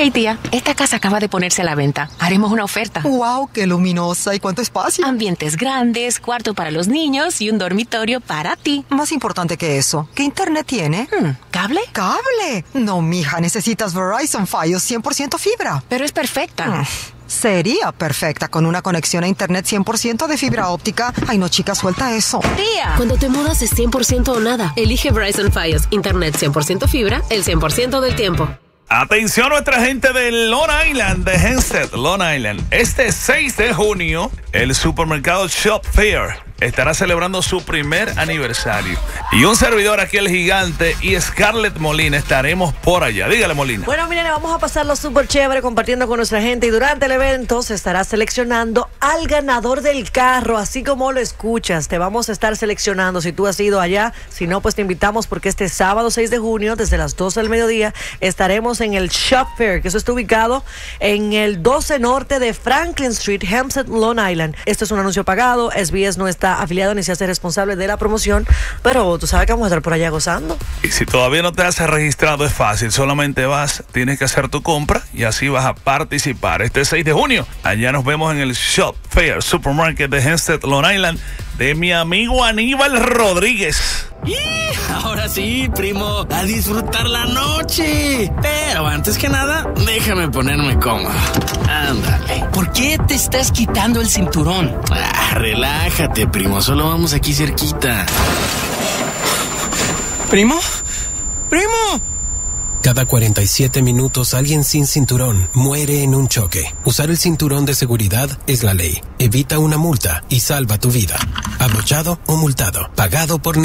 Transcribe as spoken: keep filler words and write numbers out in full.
Ok, tía, esta casa acaba de ponerse a la venta. Haremos una oferta. ¡Wow! ¡Qué luminosa! ¿Y cuánto espacio? Ambientes grandes, cuarto para los niños y un dormitorio para ti. Más importante que eso, ¿qué internet tiene? Hmm, ¿Cable? ¿Cable? No, mija, necesitas Verizon Fios cien por ciento fibra. Pero es perfecta. Mm. Sería perfecta con una conexión a internet cien por ciento de fibra óptica. Ay, no, chica, suelta eso. Tía. Cuando te mudas es cien por ciento o nada. Elige Verizon Fios, internet cien por ciento fibra, el cien por ciento del tiempo. Atención nuestra gente de Long Island, de Hempstead, Long Island. Este seis de junio, el supermercado Shop Fair estará celebrando su primer aniversario. Y un servidor aquí, el gigante, y Scarlett Molina estaremos por allá. Dígale, Molina. Bueno, miren, vamos a pasarlo súper chévere compartiendo con nuestra gente. Y durante el evento se estará seleccionando al ganador del carro, así como lo escuchas. Te vamos a estar seleccionando si tú has ido allá. Si no, pues te invitamos porque este sábado seis de junio, desde las doce del mediodía, estaremos en el Shop Fair, que eso está ubicado en el doce Norte de Franklin Street, Hempstead, Long Island. Esto es un anuncio pagado. S B S no está afiliado ni se hace responsable de la promoción, pero tú sabes que vamos a estar por allá gozando. Y si todavía no te has registrado, es fácil, solamente vas, tienes que hacer tu compra y así vas a participar. Este seis de junio, allá nos vemos en el Shop Fair Supermarket de Hempstead, Long Island, de mi amigo Aníbal Rodríguez. Y ahora sí, primo, a disfrutar la noche. Pero antes que nada, déjame ponerme cómodo. Ándale. ¿Por qué te estás quitando el cinturón? Ah, relájate, primo, solo vamos aquí cerquita. ¿Primo? ¡Primo! Cada cuarenta y siete minutos alguien sin cinturón muere en un choque. Usar el cinturón de seguridad es la ley. Evita una multa y salva tu vida. Abrochado o multado. Pagado por